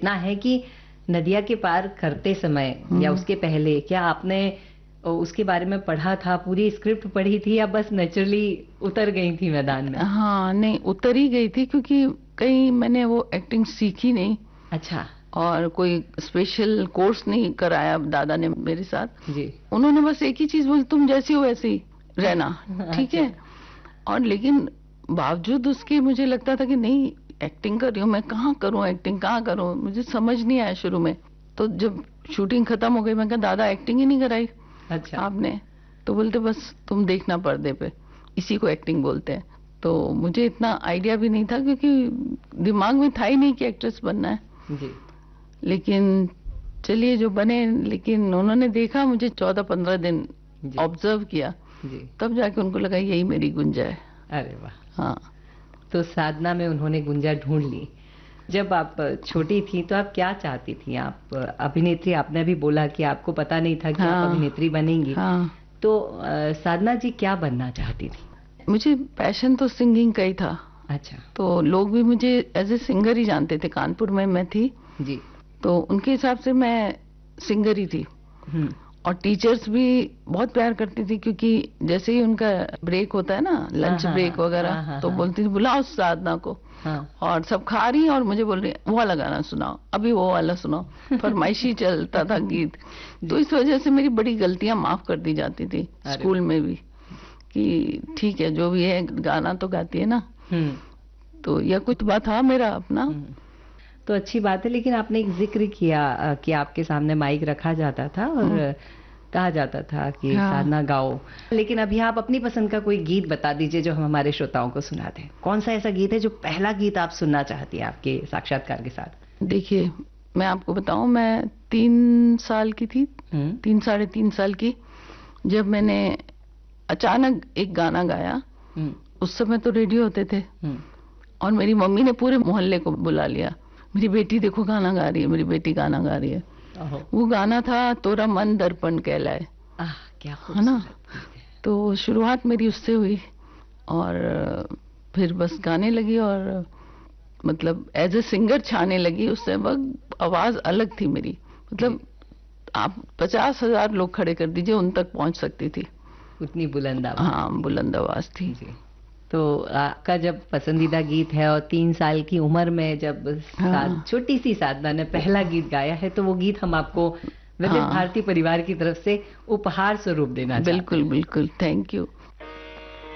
इतना है कि नदिया के पार करते समय या उसके पहले क्या आपने उसके बारे में पढ़ा था, पूरी स्क्रिप्ट पढ़ी थी या बस नेचुरली उतर गई थी मैदान में? हाँ नहीं, उतर ही गई थी क्योंकि कहीं मैंने वो एक्टिंग सीखी नहीं। अच्छा। और कोई स्पेशल कोर्स नहीं कराया दादा ने मेरे साथ जी। उन्होंने बस एक ही चीज बोली, तुम जैसी हो वैसी रहना, ठीक है। और लेकिन बावजूद उसके मुझे लगता था कि नहीं, एक्टिंग कर रही हूँ मैं, कहाँ करूँ एक्टिंग, कहाँ करूँ, मुझे समझ नहीं आया शुरू में। तो जब शूटिंग खत्म हो गई मैं कहा दादा एक्टिंग ही नहीं कराई अच्छा आपने। तो बोलते बस तुम देखना पर्दे पे, इसी को एक्टिंग बोलते हैं। तो मुझे इतना आइडिया भी नहीं था क्योंकि दिमाग में था ही नहीं कि एक्ट्रेस बनना है जी। लेकिन चलिए जो बने। लेकिन उन्होंने देखा मुझे 14-15 दिन ऑब्जर्व किया जी। तब जाके उनको लगा यही मेरी गुंजा है। अरे वाह। हाँ। तो साधना में उन्होंने गुंजा ढूंढ ली। जब आप छोटी थी तो आप क्या चाहती थी? आप अभिनेत्री, आपने अभी बोला कि आपको पता नहीं था कि आप अभिनेत्री बनेंगी। हाँ। तो साधना जी क्या बनना चाहती थी? मुझे पैशन तो सिंगिंग का ही था। अच्छा। तो लोग भी मुझे एज ए सिंगर ही जानते थे, कानपुर में मैं थी जी। तो उनके हिसाब से मैं सिंगर ही थी। और टीचर्स भी बहुत प्यार करती थी क्योंकि जैसे ही उनका ब्रेक होता है ना, लंच ब्रेक वगैरह, तो बोलती थी बुलाओ साधना को। और सब खा रही और मुझे बोल रही वो वाला गाना सुनाओ, अभी वो वाला सुनाओ, फरमाइशी चलता था गीत। तो इस वजह से मेरी बड़ी गलतियां माफ कर दी जाती थी स्कूल में भी कि ठीक है जो भी है गाना तो गाती है ना। तो यह कुछ बात था मेरा अपना। तो अच्छी बात है। लेकिन आपने एक जिक्र किया कि आपके सामने माइक रखा जाता था और कहा जाता था कि साधना गाओ। लेकिन अभी आप अपनी पसंद का कोई गीत बता दीजिए जो हम हमारे श्रोताओं को सुना दें। कौन सा ऐसा गीत है जो पहला गीत आप सुनना चाहती हैं आपके साक्षात्कार के साथ? देखिए मैं आपको बताऊं, मैं 3 साल की थी, 3-3.5 साल की, जब मैंने अचानक एक गाना गाया। उस समय तो रेडियो होते थे और मेरी मम्मी ने पूरे मोहल्ले को बुला लिया, मेरी बेटी देखो गाना गा रही है, मेरी बेटी गाना गा रही है। वो गाना था तोरा मन दर्पण कहलाए। क्या है ना। तो शुरुआत मेरी उससे हुई और फिर बस गाने लगी और मतलब एज ए सिंगर छाने लगी। उससे वक्त आवाज अलग थी मेरी, मतलब आप 50,000 लोग खड़े कर दीजिए उन तक पहुंच सकती थी, उतनी बुलंद आवाज। हाँ बुलंद आवाज थी जी। तो आपका जब पसंदीदा गीत है और 3 साल की उम्र में जब छोटी सी साधना ने पहला गीत गाया है तो वो गीत हम आपको विविध भारती परिवार की तरफ से उपहार स्वरूप देना चाहते हैं। बिल्कुल बिल्कुल, थैंक यू।